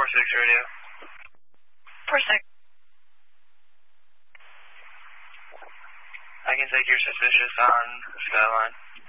4-6 radio. 4-6. I can take your suspicious on Skyline.